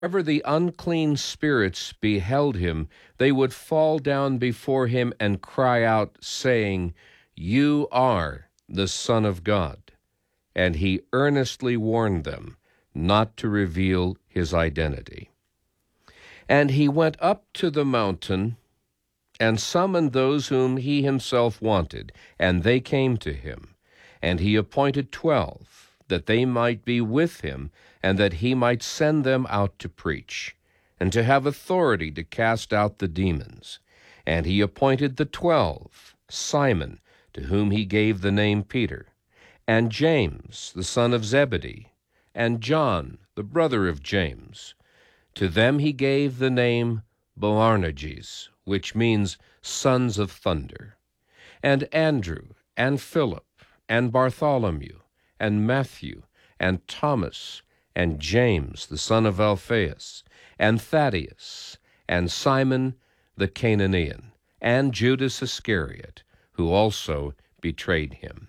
Whenever the unclean spirits beheld him, they would fall down before him and cry out, saying, "You are the Son of God." And he earnestly warned them not to reveal his identity. And he went up to the mountain and summoned those whom he himself wanted, and they came to him. And he appointed 12, that they might be with him, and that he might send them out to preach, and to have authority to cast out the demons. And he appointed the 12, Simon, to whom he gave the name Peter, and James, the son of Zebedee, and John, the brother of James. To them he gave the name Boanerges, which means sons of thunder, and Andrew, and Philip, and Bartholomew, and Matthew, and Thomas, and James, the son of Alphaeus, and Thaddeus, and Simon the Cananaean, and Judas Iscariot, who also betrayed him.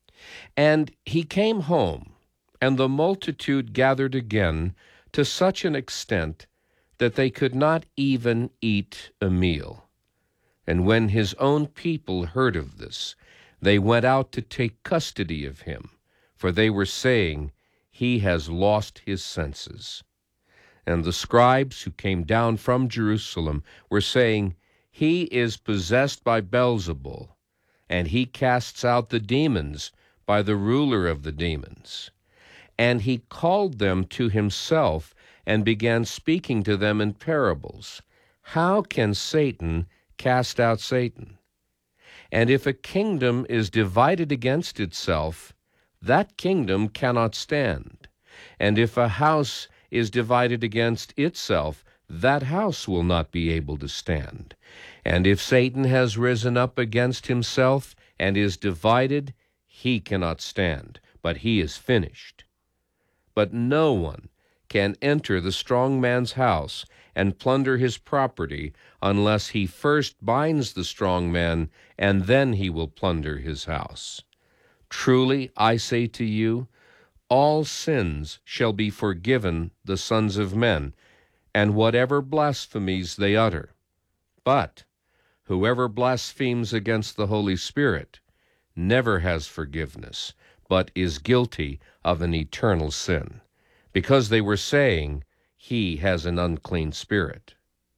And he came home, and the multitude gathered again to such an extent that they could not even eat a meal. And when his own people heard of this, they went out to take custody of him, for they were saying, "He has lost his senses." And the scribes who came down from Jerusalem were saying, "He is possessed by Beelzebul, and he casts out the demons by the ruler of the demons." And he called them to himself and began speaking to them in parables. How can Satan cast out Satan? And if a kingdom is divided against itself, that kingdom cannot stand. And if a house is divided against itself, that house will not be able to stand. And if Satan has risen up against himself and is divided, he cannot stand, but he is finished. But no one can enter the strong man's house and plunder his property unless he first binds the strong man, and then he will plunder his house. Truly, I say to you, all sins shall be forgiven the sons of men, and whatever blasphemies they utter. But whoever blasphemes against the Holy Spirit never has forgiveness, but is guilty of an eternal sin, because they were saying, "He has an unclean spirit."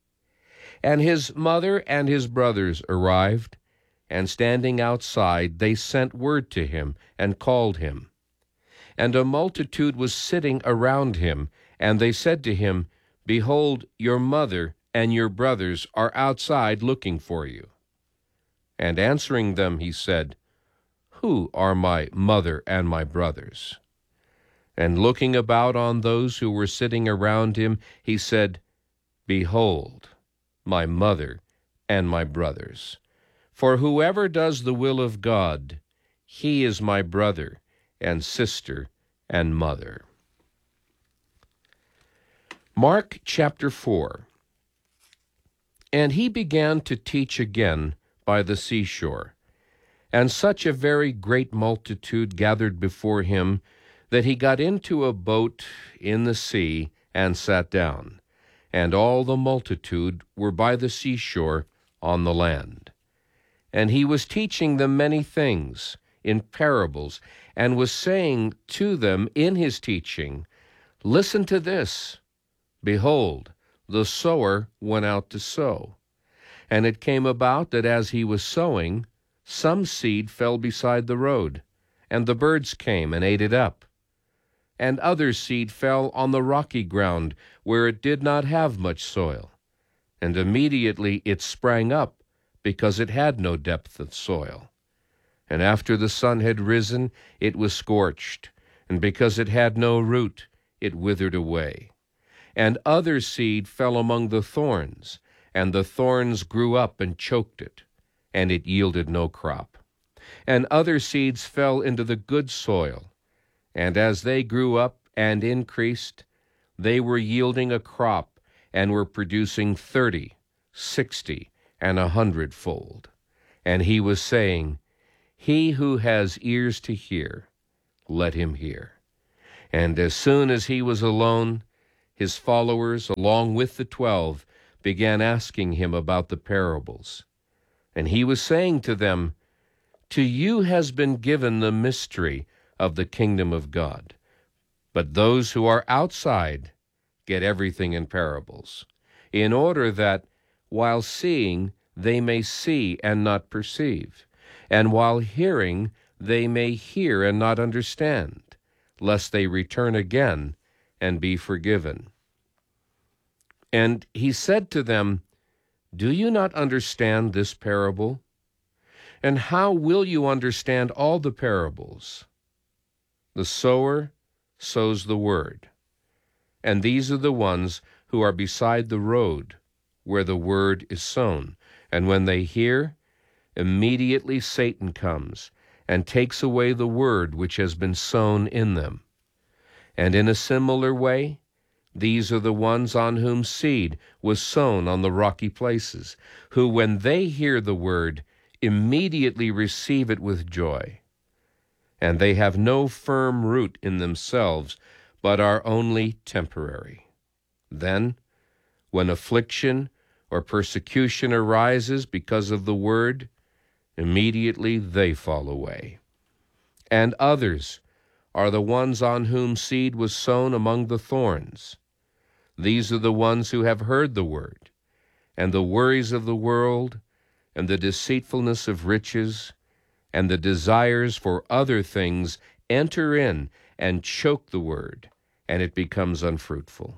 And his mother and his brothers arrived, and standing outside, they sent word to him and called him. And a multitude was sitting around him, and they said to him, "Behold, your mother and your brothers are outside looking for you." And answering them, he said, "Who are my mother and my brothers?" And looking about on those who were sitting around him, he said, "Behold, my mother and my brothers. For whoever does the will of God, he is my brother and sister and mother." Mark chapter 4. And he began to teach again by the seashore, and such a very great multitude gathered before him that he got into a boat in the sea and sat down, and all the multitude were by the seashore on the land. And he was teaching them many things in parables, and was saying to them in his teaching, "Listen to this. Behold, the sower went out to sow. And it came about that as he was sowing, some seed fell beside the road, and the birds came and ate it up. And other seed fell on the rocky ground, where it did not have much soil. And immediately it sprang up, because it had no depth of soil. And after the sun had risen, it was scorched, and because it had no root, it withered away. And other seed fell among the thorns, and the thorns grew up and choked it, and it yielded no crop. And other seeds fell into the good soil, and as they grew up and increased, they were yielding a crop, and were producing 30, 60, and 100-fold. And he was saying, "He who has ears to hear, let him hear." And as soon as he was alone, his followers, along with the 12, began asking him about the parables. And he was saying to them, "To you has been given the mystery of the kingdom of God, but those who are outside get everything in parables, in order that, while seeing, they may see and not perceive, and while hearing, they may hear and not understand, lest they return again and be forgiven." And he said to them, "Do you not understand this parable? And how will you understand all the parables? The sower sows the word, and these are the ones who are beside the road, where the word is sown. And when they hear, immediately Satan comes and takes away the word which has been sown in them. And in a similar way, these are the ones on whom seed was sown on the rocky places, who, when they hear the word, immediately receive it with joy. And they have no firm root in themselves, but are only temporary. Then, when affliction or persecution arises because of the word, immediately they fall away. And others are the ones on whom seed was sown among the thorns. These are the ones who have heard the word, and the worries of the world, and the deceitfulness of riches, and the desires for other things enter in and choke the word, and it becomes unfruitful.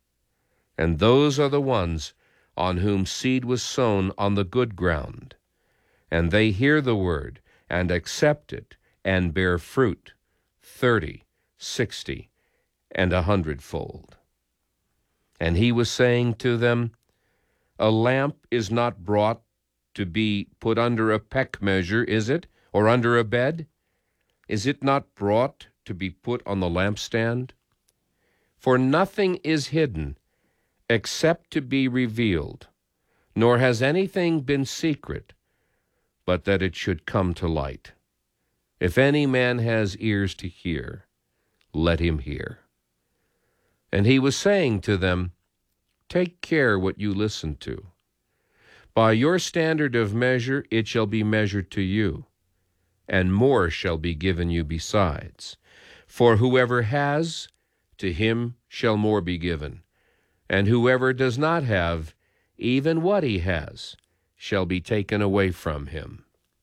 And those are the ones on whom seed was sown on the good ground, and they hear the word and accept it and bear fruit, 30, 60, and 100-fold. And he was saying to them, "A lamp is not brought to be put under a peck measure, is it? Or under a bed? Is it not brought to be put on the lampstand? For nothing is hidden except to be revealed, nor has anything been secret, but that it should come to light. If any man has ears to hear, let him hear." And he was saying to them, "Take care what you listen to. By your standard of measure it shall be measured to you, and more shall be given you besides. For whoever has, to him shall more be given, and whoever does not have, even what he has, shall be taken away from him."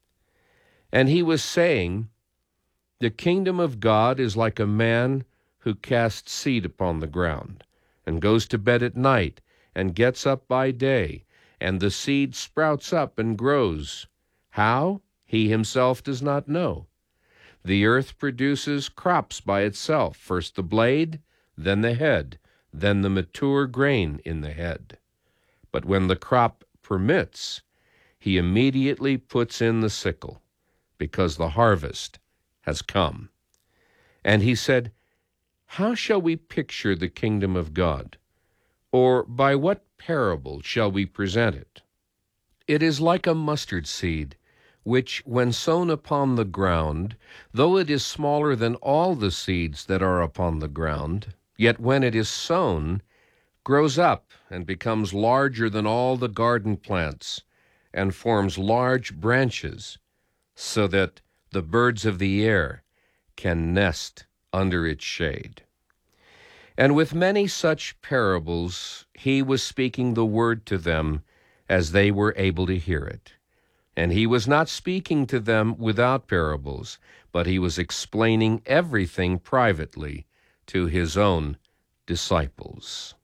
And he was saying, "The kingdom of God is like a man who casts seed upon the ground, and goes to bed at night, and gets up by day, and the seed sprouts up and grows. How? He himself does not know. The earth produces crops by itself, first the blade, then the head, then the mature grain in the head. But when the crop permits, he immediately puts in the sickle, because the harvest has come." And he said, "How shall we picture the kingdom of God? Or by what parable shall we present it? It is like a mustard seed, which, when sown upon the ground, though it is smaller than all the seeds that are upon the ground, yet when it is sown, grows up and becomes larger than all the garden plants, and forms large branches, so that the birds of the air can nest under its shade." And with many such parables he was speaking the word to them as they were able to hear it. And he was not speaking to them without parables, but he was explaining everything privately to his own disciples.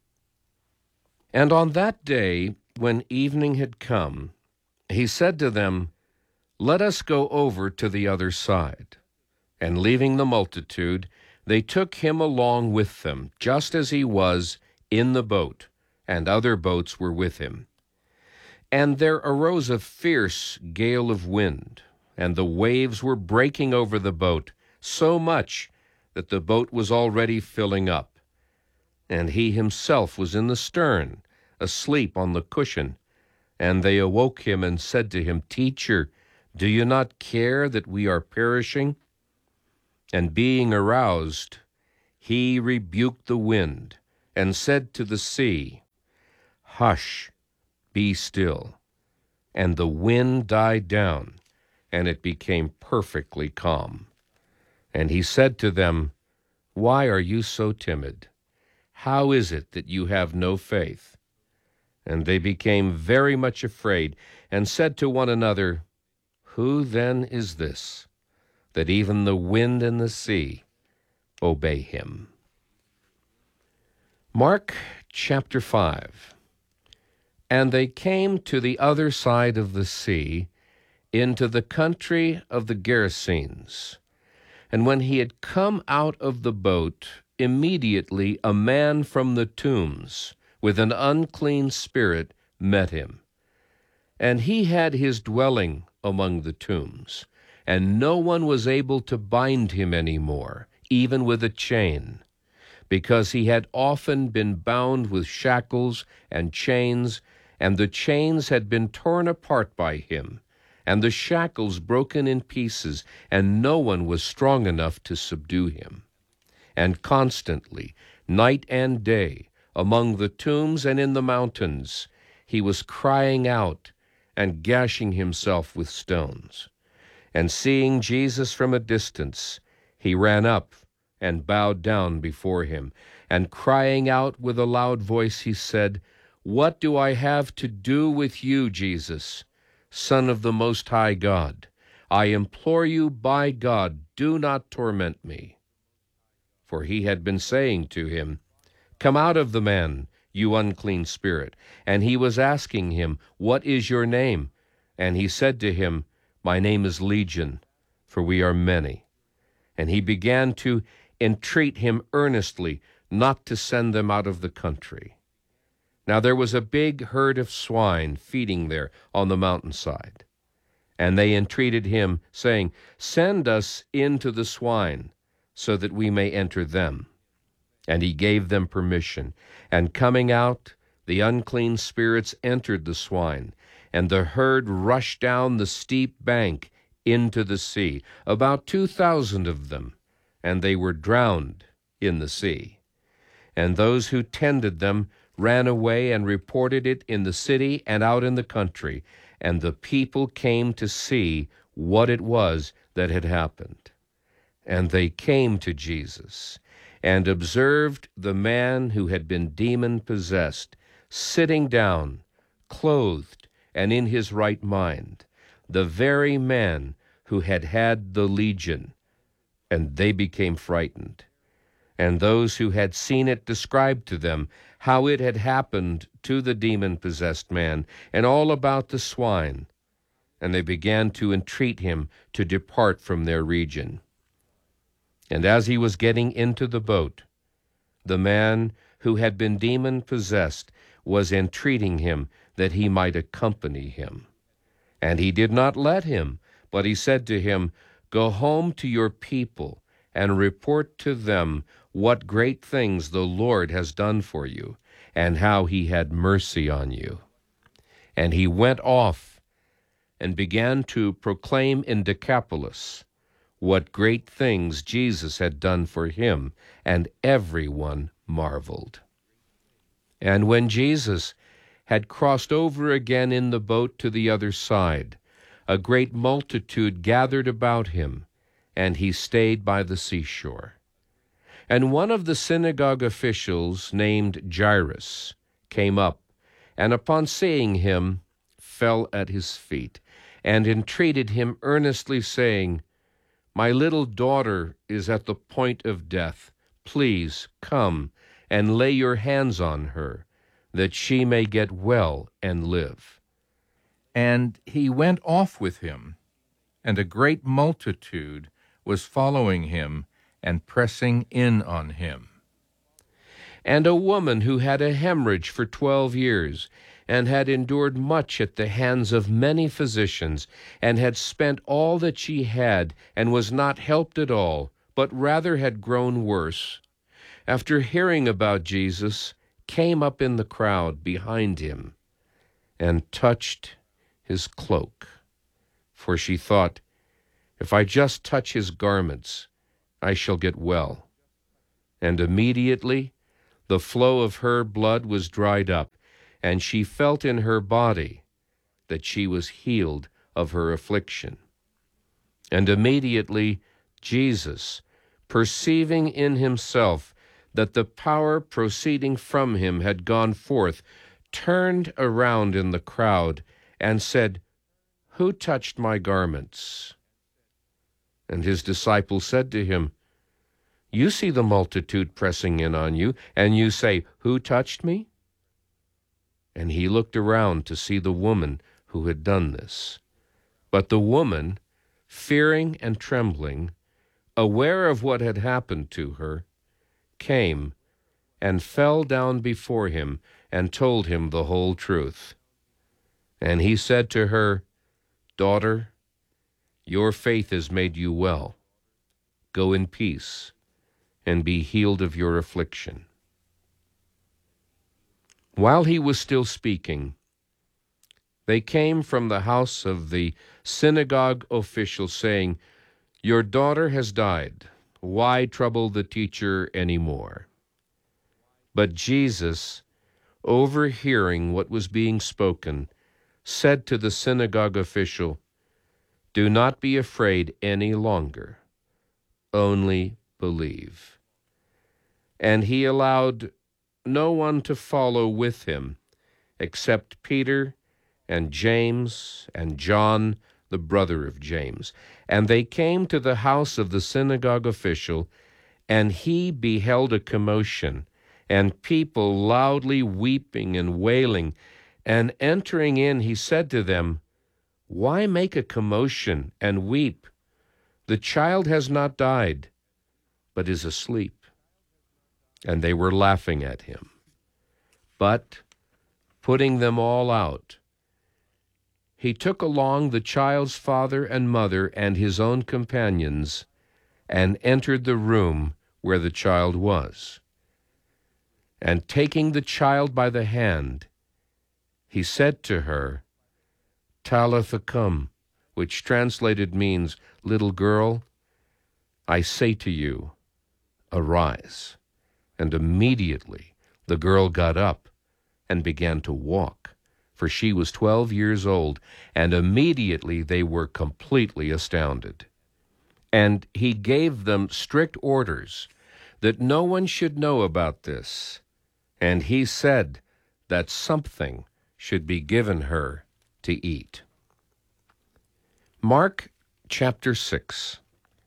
And on that day, when evening had come, he said to them, "Let us go over to the other side." And leaving the multitude, they took him along with them, just as he was in the boat, and other boats were with him. And there arose a fierce gale of wind, and the waves were breaking over the boat, so much that the boat was already filling up. And he himself was in the stern, asleep on the cushion. And they awoke him and said to him, "Teacher, do you not care that we are perishing?" And being aroused, he rebuked the wind and said to the sea, "Hush, be still." And the wind died down, and it became perfectly calm. And he said to them, "Why are you so timid? How is it that you have no faith?" And they became very much afraid, and said to one another, "Who then is this, that even the wind and the sea obey him?" Mark chapter 5. And they came to the other side of the sea, into the country of the Gerasenes. And when he had come out of the boat, immediately a man from the tombs, with an unclean spirit, met him. And he had his dwelling among the tombs, and no one was able to bind him any more, even with a chain, because he had often been bound with shackles and chains, and the chains had been torn apart by him, and the shackles broken in pieces, and no one was strong enough to subdue him. And constantly, night and day, among the tombs and in the mountains, he was crying out and gashing himself with stones. And seeing Jesus from a distance, he ran up and bowed down before him, and crying out with a loud voice, he said, "What do I have to do with you, Jesus, Son of the Most High God? I implore you by God, do not torment me." For he had been saying to him, "Come out of the man, you unclean spirit." And he was asking him, "What is your name?" And he said to him, "My name is Legion, for we are many." And he began to entreat him earnestly not to send them out of the country. Now there was a big herd of swine feeding there on the mountainside. And they entreated him, saying, "Send us into the swine, so that we may enter them." And he gave them permission. And coming out, the unclean spirits entered the swine, and the herd rushed down the steep bank into the sea, about 2,000 of them, and they were drowned in the sea. And those who tended them ran away and reported it in the city and out in the country, and the people came to see what it was that had happened. And they came to Jesus and observed the man who had been demon-possessed, sitting down, clothed and in his right mind, the very man who had had the legion, and they became frightened. And those who had seen it described to them how it had happened to the demon-possessed man, and all about the swine. And they began to entreat him to depart from their region. And as he was getting into the boat, the man who had been demon-possessed was entreating him that he might accompany him. And he did not let him, but he said to him, "Go home to your people and report to them what great things the Lord has done for you, and how he had mercy on you." And he went off and began to proclaim in Decapolis what great things Jesus had done for him, and everyone marveled. And when Jesus had crossed over again in the boat to the other side, a great multitude gathered about him, and he stayed by the seashore. And one of the synagogue officials, named Jairus, came up, and upon seeing him, fell at his feet, and entreated him earnestly, saying, "My little daughter is at the point of death. Please come and lay your hands on her, that she may get well and live." And he went off with him, and a great multitude was following him and pressing in on him. And a woman who had a hemorrhage for 12 years, and had endured much at the hands of many physicians, and had spent all that she had, and was not helped at all, but rather had grown worse, after hearing about Jesus, came up in the crowd behind him, and touched his cloak. For she thought, "If I just touch his garments, I shall get well." And immediately The flow of her blood was dried up, and she felt in her body that she was healed of her affliction. And immediately Jesus, perceiving in himself that the power proceeding from him had gone forth, turned around in the crowd and said, "Who touched my garments?" And his disciples said to him, "You see the multitude pressing in on you, and you say, 'Who touched me?'" And he looked around to see the woman who had done this. But the woman, fearing and trembling, aware of what had happened to her, came and fell down before him and told him the whole truth. And he said to her, "Daughter, your faith has made you well. Go in peace and be healed of your affliction." While he was still speaking, they came from the house of the synagogue official, saying, "Your daughter has died. Why trouble the teacher any more?" But Jesus, overhearing what was being spoken, said to the synagogue official, "Do not be afraid any longer, only believe." And he allowed no one to follow with him except Peter and James and John, the brother of James. And they came to the house of the synagogue official, and he beheld a commotion, and people loudly weeping and wailing. And entering in, he said to them, "Why make a commotion and weep? The child has not died, but is asleep." And they were laughing at him. But, putting them all out, he took along the child's father and mother and his own companions, and entered the room where the child was. And taking the child by the hand, he said to her, "Talitha cum," which translated means, "Little girl, I say to you, arise." And immediately the girl got up and began to walk, for she was 12 years old, and immediately they were completely astounded. And he gave them strict orders that no one should know about this, and he said that something should be given her to eat. Mark chapter 6.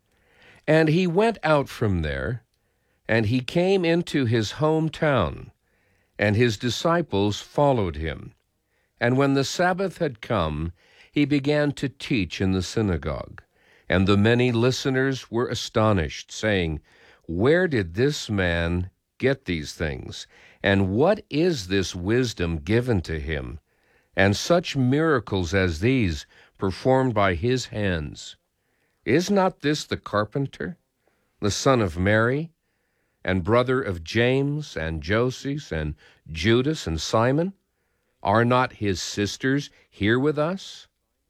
And he went out from there, and he came into his hometown, and his disciples followed him. And when the Sabbath had come, he began to teach in the synagogue. And the many listeners were astonished, saying, "Where did this man get these things? And what is this wisdom given to him? And such miracles as these performed by his hands? Is not this the carpenter, the son of Mary, and brother of James and Joses and Judas and Simon? Are not his sisters here with us?"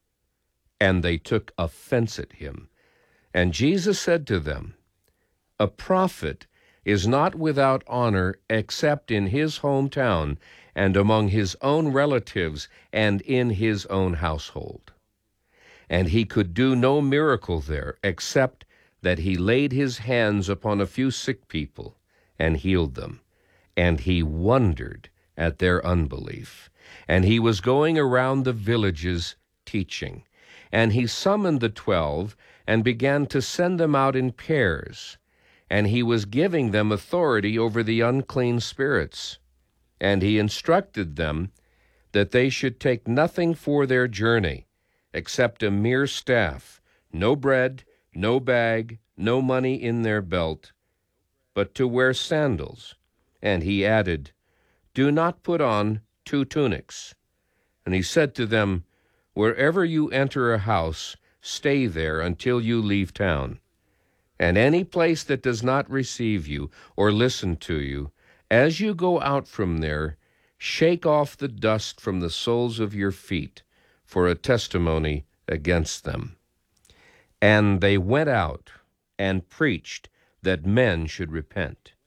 And they took offense at him. And Jesus said to them, "A prophet is not without honor except in his hometown and among his own relatives and in his own household." And he could do no miracle there except that he laid his hands upon a few sick people and healed them. And he wondered at their unbelief. And he was going around the villages teaching. And he summoned the 12 and began to send them out in pairs. And he was giving them authority over the unclean spirits. And he instructed them that they should take nothing for their journey except a mere staff, no bread, no bag, no money in their belt, but to wear sandals. And he added, "Do not put on 2 tunics." And he said to them, "Wherever you enter a house, stay there until you leave town. And any place that does not receive you or listen to you, as you go out from there, shake off the dust from the soles of your feet for a testimony against them." And they went out and preached that men should repent.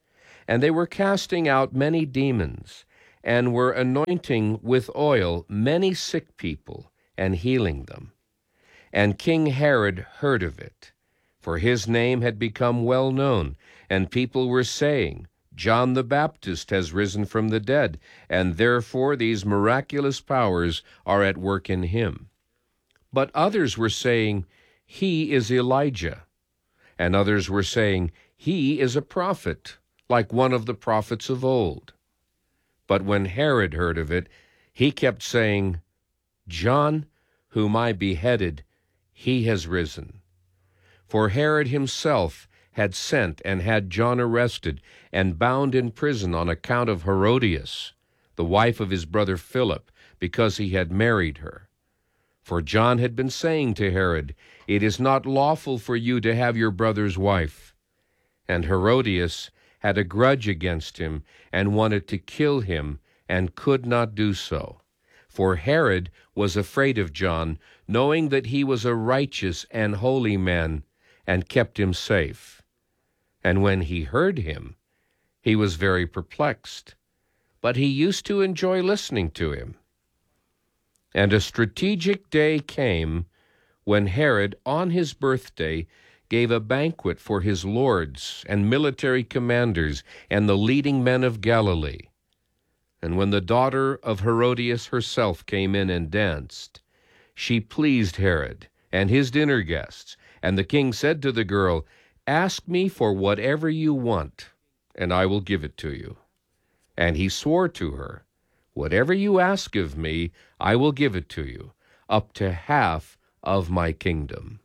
And they were casting out many demons, and were anointing with oil many sick people, and healing them. And King Herod heard of it, for his name had become well known, and people were saying, John the Baptist has risen from the dead, and therefore these miraculous powers are at work in him. But others were saying, he is Elijah. And others were saying, he is a prophet, like one of the prophets of old. But when Herod heard of it, he kept saying, John, whom I beheaded, he has risen. For Herod himself had sent and had John arrested and bound in prison on account of Herodias, the wife of his brother Philip, because he had married her. For John had been saying to Herod, it is not lawful for you to have your brother's wife. And Herodias had a grudge against him and wanted to kill him and could not do so. For Herod was afraid of John, knowing that he was a righteous and holy man, and kept him safe. And when he heard him, he was very perplexed, but he used to enjoy listening to him. And a strategic day came when Herod, on his birthday, gave a banquet for his lords and military commanders and the leading men of Galilee. And when the daughter of Herodias herself came in and danced, she pleased Herod and his dinner guests. And the king said to the girl, ask me for whatever you want, and I will give it to you. And he swore to her, whatever you ask of me, I will give it to you, up to half of my kingdom.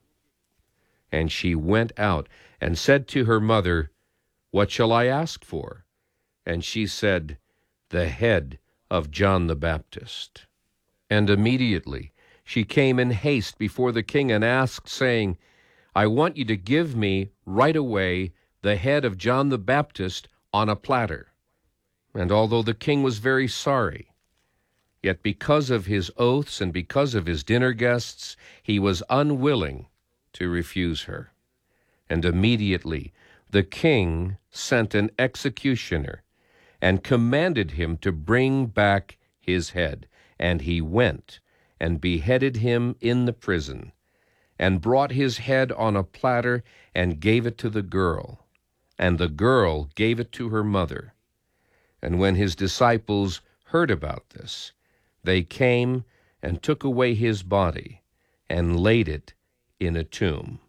And she went out and said to her mother, what shall I ask for? And she said, the head of John the Baptist. And immediately she came in haste before the king and asked, saying, I want you to give me right away the head of John the Baptist on a platter. And although the king was very sorry, yet because of his oaths and because of his dinner guests, he was unwilling to refuse her. And immediately the king sent an executioner and commanded him to bring back his head. And he went and beheaded him in the prison, and brought his head on a platter and gave it to the girl. And the girl gave it to her mother. And when his disciples heard about this, they came and took away his body and laid it in a tomb.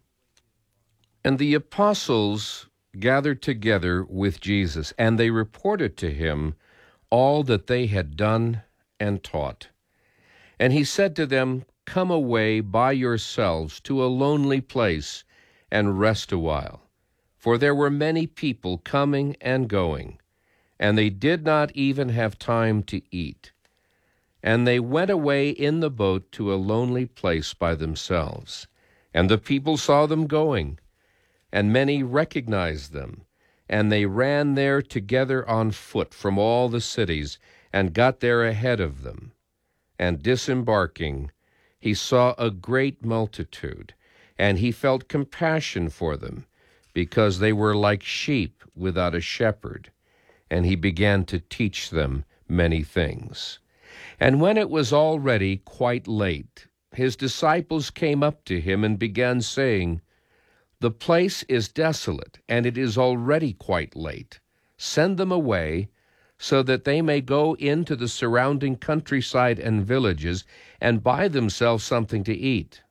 And the apostles gathered together with Jesus, and they reported to him all that they had done and taught. And he said to them, come away by yourselves to a lonely place and rest a while. For there were many people coming and going, and they did not even have time to eat. And they went away in the boat to a lonely place by themselves. And the people saw them going, and many recognized them. And they ran there together on foot from all the cities, and got there ahead of them. And disembarking, he saw a great multitude, and he felt compassion for them, because they were like sheep without a shepherd. And he began to teach them many things. And when it was already quite late, his disciples came up to him and began saying, the place is desolate, and it is already quite late. Send them away, so that they may go into the surrounding countryside and villages and buy themselves something to eat.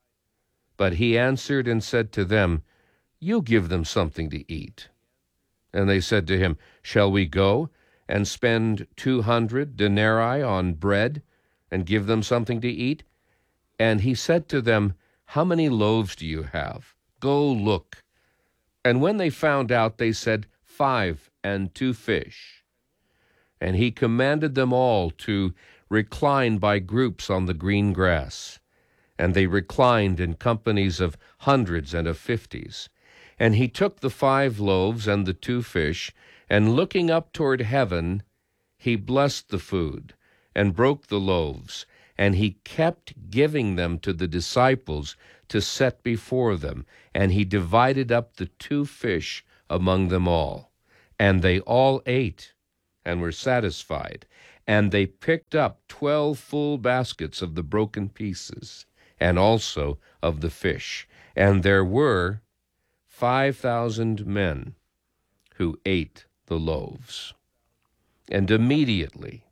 But he answered and said to them, you give them something to eat. And they said to him, shall we go and spend 200 denarii on bread and give them something to eat? And he said to them, how many loaves do you have? Go look. And when they found out, they said, 5 and 2 fish. And he commanded them all to recline by groups on the green grass. And they reclined in companies of hundreds and of 50s. And he took the 5 loaves and the 2 fish, and looking up toward heaven, he blessed the food, and broke the loaves, and he kept giving them to the disciples to set before them, and he divided up the 2 fish among them all. And they all ate and were satisfied. And they picked up 12 full baskets of the broken pieces, and also of the fish. And there were 5,000 men who ate the loaves. And immediately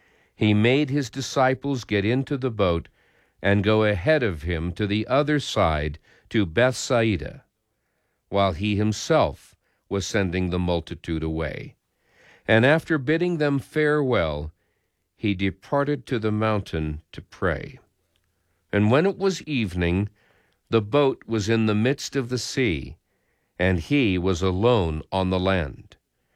he made his disciples get into the boat and go ahead of him to the other side, to Bethsaida, while he himself was sending the multitude away. And after bidding them farewell, he departed to the mountain to pray. And when it was evening, the boat was in the midst of the sea, and he was alone on the land.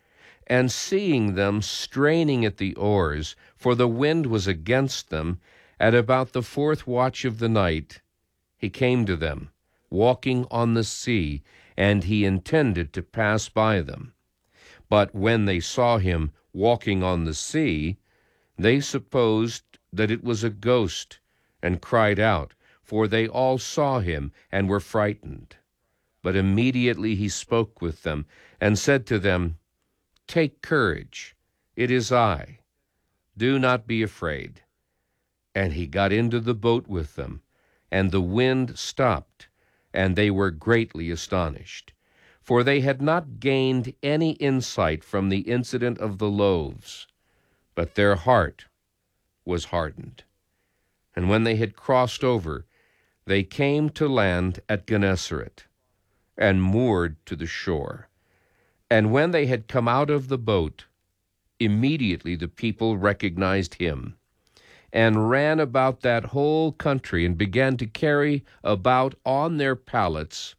And seeing them straining at the oars, for the wind was against them, at about the 4th watch of the night, he came to them, walking on the sea, and he intended to pass by them. But when they saw him walking on the sea, they supposed that it was a ghost, and cried out, for they all saw him and were frightened. But immediately he spoke with them, and said to them, "Take courage, it is I. Do not be afraid." And he got into the boat with them, and the wind stopped, and they were greatly astonished, for they had not gained any insight from the incident of the loaves, but their heart was hardened. And when they had crossed over, they came to land at Gennesaret, and moored to the shore. And when they had come out of the boat, immediately the people recognized him, and ran about that whole country, and began to carry about on their pallets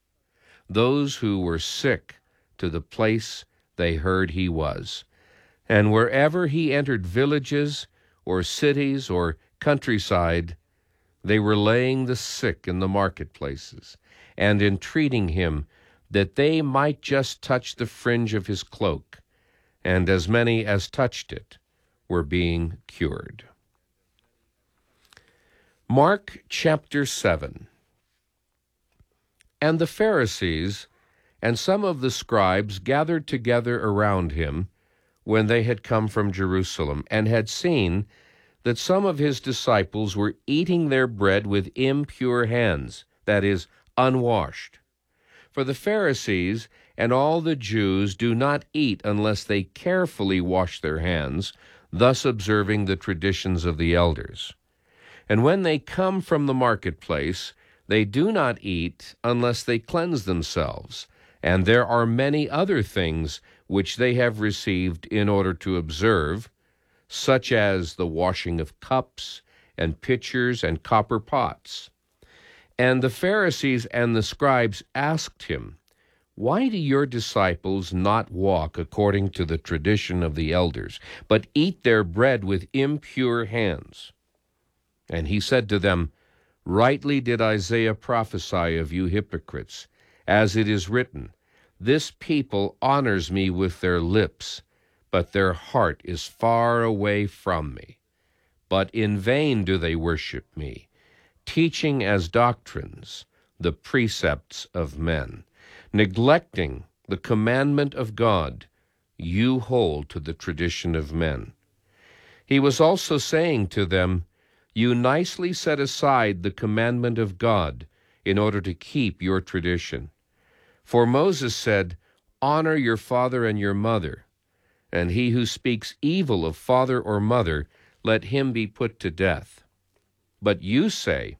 those who were sick to the place they heard he was. And wherever he entered villages or cities or countryside, they were laying the sick in the marketplaces, and entreating him that they might just touch the fringe of his cloak. And as many as touched it were being cured. Mark chapter 7. And the Pharisees and some of the scribes gathered together around him when they had come from Jerusalem, and had seen that some of his disciples were eating their bread with impure hands, that is, unwashed. For the Pharisees and all the Jews do not eat unless they carefully wash their hands, thus observing the traditions of the elders. And when they come from the marketplace, they do not eat unless they cleanse themselves. And there are many other things which they have received in order to observe, such as the washing of cups and pitchers and copper pots. And the Pharisees and the scribes asked him, "Why do your disciples not walk according to the tradition of the elders, but eat their bread with impure hands?" And he said to them, "Rightly did Isaiah prophesy of you hypocrites, as it is written, 'This people honors me with their lips, but their heart is far away from me. But in vain do they worship me, teaching as doctrines the precepts of men. Neglecting the commandment of God, you hold to the tradition of men.'" He was also saying to them, "You nicely set aside the commandment of God in order to keep your tradition. For Moses said, 'Honor your father and your mother,' and he who speaks evil of father or mother, let him be put to death. But you say,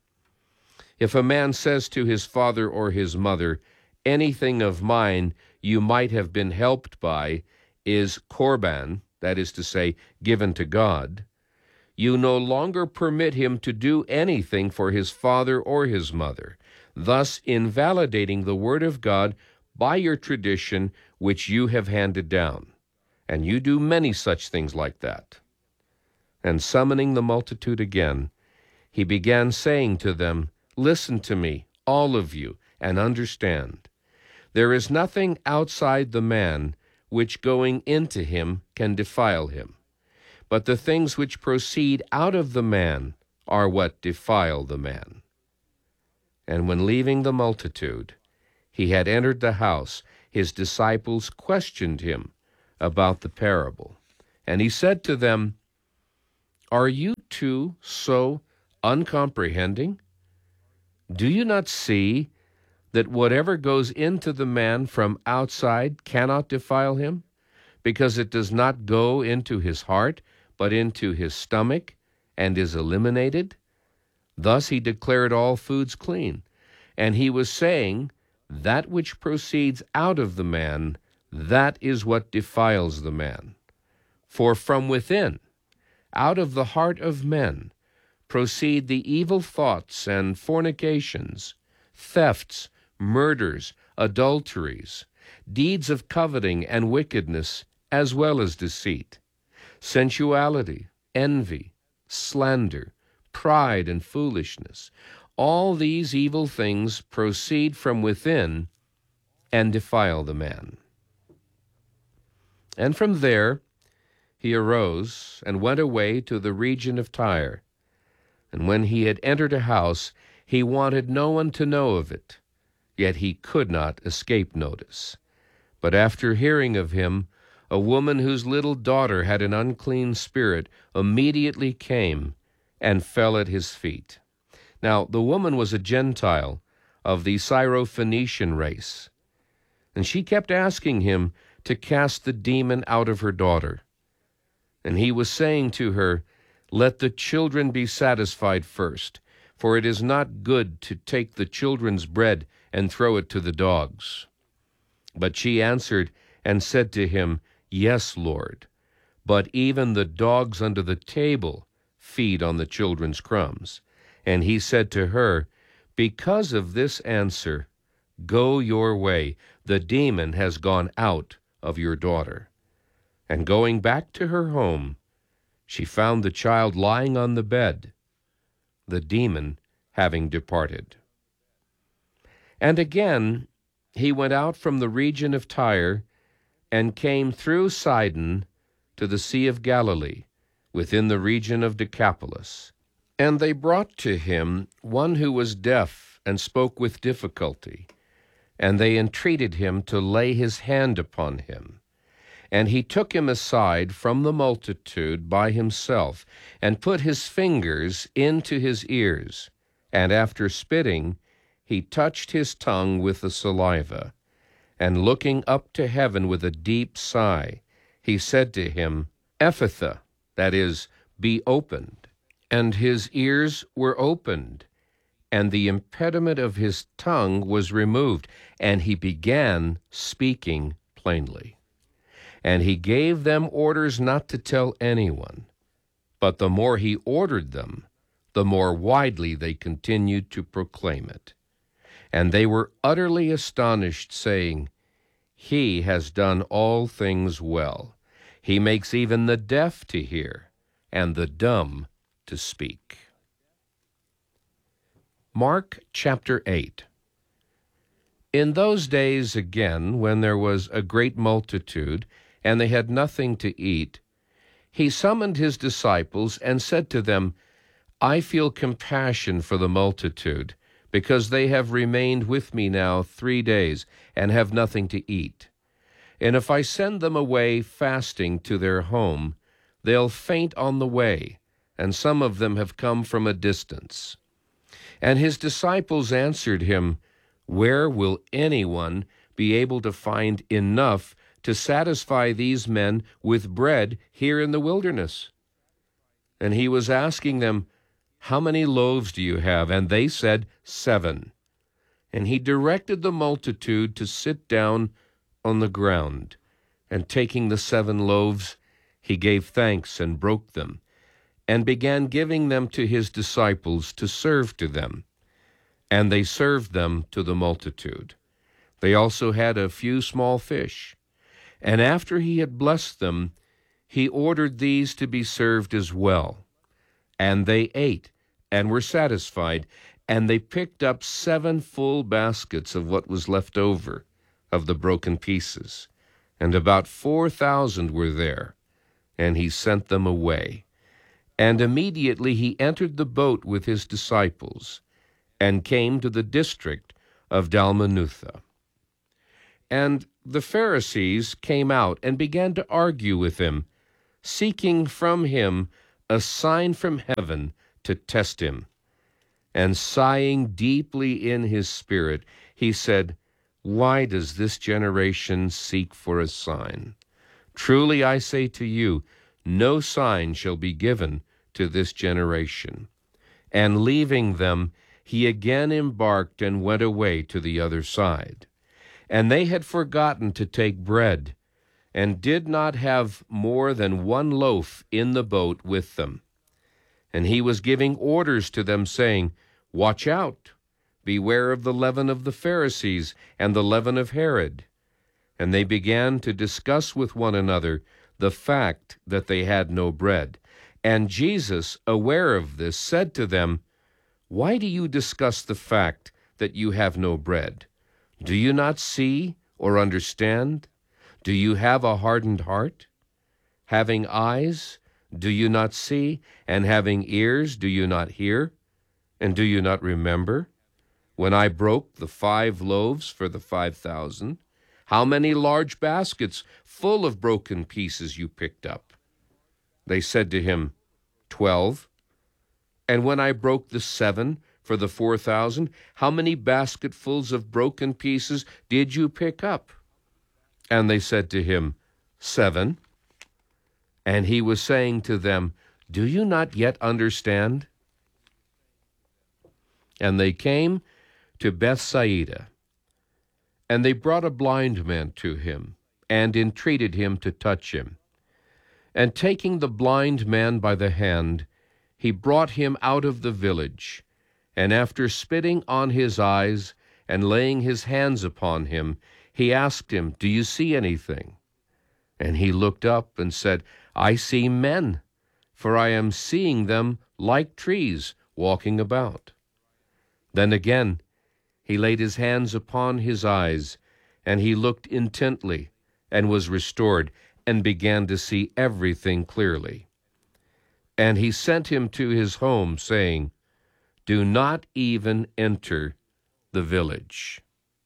'If a man says to his father or his mother, anything of mine you might have been helped by is korban,' that is to say, given to God, you no longer permit him to do anything for his father or his mother, thus invalidating the word of God by your tradition which you have handed down. And you do many such things like that." And summoning the multitude again, he began saying to them, "Listen to me, all of you, and understand. There is nothing outside the man which going into him can defile him. But the things which proceed out of the man are what defile the man." And when leaving the multitude, he had entered the house, his disciples questioned him about the parable. And he said to them, "Are you too so uncomprehending? Do you not see that whatever goes into the man from outside cannot defile him, because it does not go into his heart, but into his stomach, and is eliminated?" Thus he declared all foods clean. And he was saying, that which proceeds out of the man, that is what defiles the man. For from within, out of the heart of men, proceed the evil thoughts and fornications, thefts, murders, adulteries, deeds of coveting and wickedness, as well as deceit, sensuality, envy, slander, pride, and foolishness. All these evil things proceed from within and defile the man. And from there he arose and went away to the region of Tyre. And when he had entered a house, he wanted no one to know of it, yet he could not escape notice. But after hearing of him, a woman whose little daughter had an unclean spirit immediately came and fell at his feet. Now the woman was a Gentile of the Syrophoenician race, and she kept asking him to cast the demon out of her daughter. And he was saying to her, "Let the children be satisfied first, for it is not good to take the children's bread and throw it to the dogs." But she answered and said to him, "Yes, Lord, but even the dogs under the table feed on the children's crumbs." And he said to her, "Because of this answer, go your way. The demon has gone out of your daughter." And going back to her home, she found the child lying on the bed, the demon having departed. And again he went out from the region of Tyre and came through Sidon to the Sea of Galilee, within the region of Decapolis. And they brought to him one who was deaf and spoke with difficulty, and they entreated him to lay his hand upon him. And he took him aside from the multitude by himself, and put his fingers into his ears, and after spitting, he touched his tongue with the saliva. And looking up to heaven with a deep sigh, he said to him, "Ephphatha," that is, "be opened." And his ears were opened, and the impediment of his tongue was removed, and he began speaking plainly. And he gave them orders not to tell anyone. But the more he ordered them, the more widely they continued to proclaim it. And they were utterly astonished, saying, "He has done all things well. He makes even the deaf to hear, and the dumb to speak." Mark chapter 8. In those days again, when there was a great multitude, and they had nothing to eat, he summoned his disciples and said to them, "I feel compassion for the multitude, because they have remained with me now 3 days, and have nothing to eat. And if I send them away fasting to their home, they'll faint on the way, and some of them have come from a distance." And his disciples answered him, "Where will anyone be able to find enough to satisfy these men with bread here in the wilderness?" And he was asking them, "How many loaves do you have?" And they said, 7. And he directed the multitude to sit down on the ground. And taking the 7 loaves, he gave thanks and broke them, and began giving them to his disciples to serve to them. And they served them to the multitude. They also had a few small fish. And after he had blessed them, he ordered these to be served as well. And they ate and were satisfied, and they picked up 7 full baskets of what was left over of the broken pieces. And about 4,000 were there, and he sent them away. And immediately he entered the boat with his disciples, and came to the district of Dalmanutha. And the Pharisees came out and began to argue with him, seeking from him a sign from heaven to test him. And sighing deeply in his spirit, he said, "Why does this generation seek for a sign? Truly I say to you, no sign shall be given to this generation." And leaving them, he again embarked and went away to the other side. And they had forgotten to take bread, and did not have more than one loaf in the boat with them. And he was giving orders to them, saying, "Watch out, beware of the leaven of the Pharisees and the leaven of Herod." And they began to discuss with one another the fact that they had no bread. And Jesus, aware of this, said to them, "Why do you discuss the fact that you have no bread? Do you not see or understand? Do you have a hardened heart? Having eyes, do you not see? And having ears, do you not hear? And do you not remember? When I broke the 5 loaves for the 5,000, how many large baskets full of broken pieces you picked up?" They said to him, 12. "And when I broke the 7 for the 4,000, how many basketfuls of broken pieces did you pick up?" And they said to him, 7. And he was saying to them, "Do you not yet understand?" And they came to Bethsaida, and they brought a blind man to him, and entreated him to touch him. And taking the blind man by the hand, he brought him out of the village, and after spitting on his eyes and laying his hands upon him, he asked him, "Do you see anything?" And he looked up and said, "I see men, for I am seeing them like trees walking about." Then again he laid his hands upon his eyes, and he looked intently, and was restored, and began to see everything clearly. And he sent him to his home, saying, "Do not even enter the village."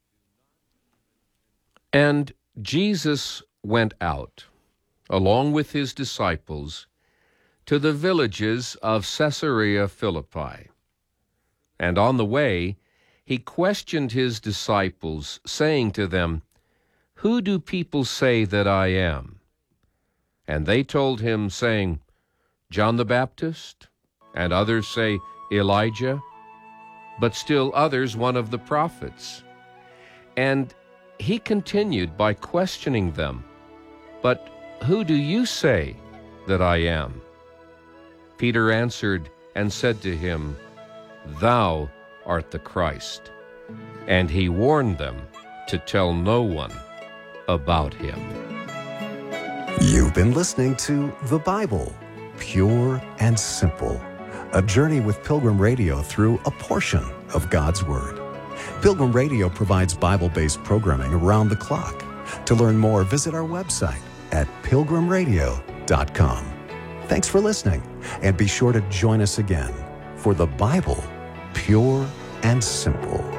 And Jesus went out, along with his disciples, to the villages of Caesarea Philippi. And on the way, he questioned his disciples, saying to them, "Who do people say that I am?" And they told him, saying, "John the Baptist, and others say Elijah, but still others one of the prophets." And he continued by questioning them, "But who do you say that I am?" Peter answered and said to him, "Thou art the Christ." And he warned them to tell no one about him. You've been listening to The Bible, Pure and Simple, a journey with Pilgrim Radio through a portion of God's Word. Pilgrim Radio provides Bible-based programming around the clock. To learn more, visit our website at pilgrimradio.com. Thanks for listening, and be sure to join us again for The Bible, Pure and Simple.